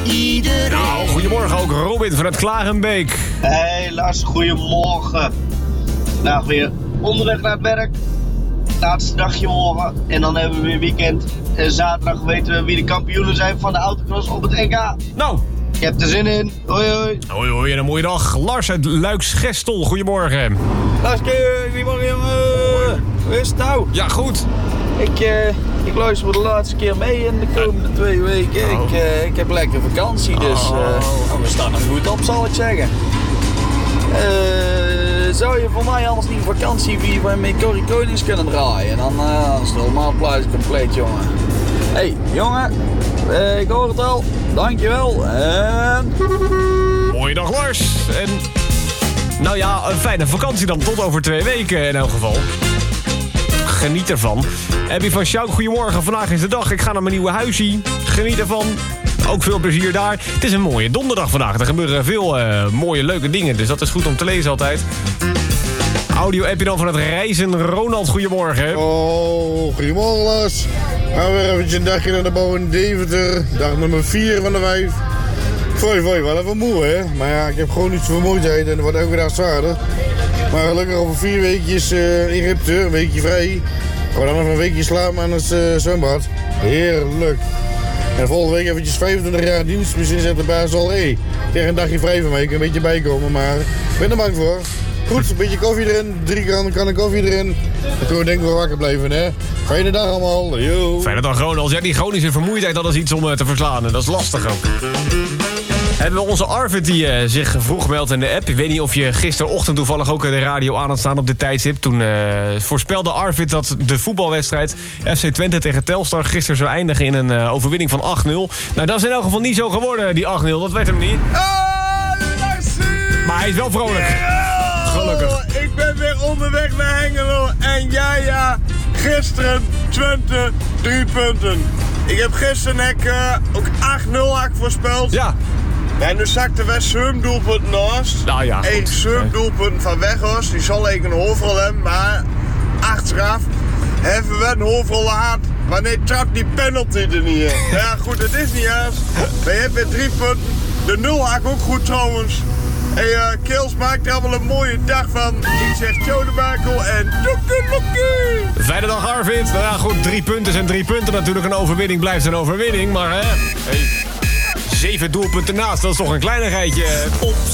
iedereen. Nou, goedemorgen ook Robin vanuit Klagenbeek. Hey Lars, goedemorgen. Nou, weer onderweg naar het werk. Laatste dagje morgen. En dan hebben we weer weekend. En zaterdag weten we wie de kampioenen zijn van de autocross op het NK. Nou. Ik heb er zin in. Hoi hoi. Hoi hoi en een mooie dag. Lars uit Luiksgestel, goedemorgen. Lars, goedemorgen jongen. Hoe is het nou? Ja, goed. Ik luister voor de laatste keer mee in de komende 2 weken. Oh. Ik heb lekker vakantie, dus we staan er goed op, zal ik zeggen. Zou je voor mij anders niet vakantie via met Corrie Konings kunnen draaien? Dan is het helemaal pluis compleet, jongen. Hey, jongen, ik hoor het al. Dankjewel. En... Mooie dag Lars. En nou ja, een fijne vakantie dan tot over 2 weken in elk geval. Geniet ervan. Abby van Sjouk, goedemorgen. Vandaag is de dag. Ik ga naar mijn nieuwe huisje. Geniet ervan. Ook veel plezier daar. Het is een mooie donderdag vandaag. Er gebeuren veel mooie, leuke dingen. Dus dat is goed om te lezen altijd. Audio-appje dan van het reizen. Ronald, goedemorgen. Oh, goedemorgen Lars. Gaan we weer eventjes een dagje naar de bouw in Deventer. Dag nummer 4 van de 5. Foei, wel even moe hè. Maar ja, ik heb gewoon niet zoveel vermoeidheid en het wordt elke dag zwaarder. Maar gelukkig over 4 weekjes in Egypte, een weekje vrij. Gaan we dan even een weekje slapen aan het zwembad. Heerlijk. En volgende week eventjes 25 jaar dienst. Misschien zegt de baas al, tegen een dagje vrij van mij. Ik kan een beetje bijkomen, maar ik ben er bang voor. Goed, een beetje koffie erin. 3 kannen koffie erin. Dan kunnen we denk ik wel wakker blijven, hè. Fijne dag allemaal. Yo. Fijne dag Ronald. Ja, die chronische vermoeidheid, dat is iets om te verslaan. Dat is lastig ook. Hebben we onze Arvid die zich vroeg meldt in de app. Ik weet niet of je gisterochtend toevallig ook de radio aan had staan op dit tijdstip. Toen voorspelde Arvid dat de voetbalwedstrijd FC Twente tegen Telstar gisteren zou eindigen in een overwinning van 8-0. Nou, dat is in elk geval niet zo geworden, die 8-0. Dat werd hem niet. Maar hij is wel vrolijk. Gelukkig. Ik ben weer onderweg naar Hengelo. En ja, gisteren Twente 3 punten. Ik heb gisteren ook 8-0 voorspeld. Ja. En nu zakte we 7 doelpunten naast. Nou ja, goed. 7 doelpunten van Weghorst. Die zal ik een hoofdrol hebben, maar achteraf hebben we een hoofdrol gehad. Wanneer trapt die penalty er niet in? Ja goed, het is niet eens. We hebben weer 3 punten. De 0 haak ook goed trouwens. En Kils maakt er allemaal een mooie dag van. Ik zeg Joe de Bakel en toekeloekie. Fijne dag Arvid. Nou ja, goed, 3 punten zijn 3 punten. Natuurlijk een overwinning blijft een overwinning. Maar 7 doelpunten naast, dat is toch een kleinigheidje. Op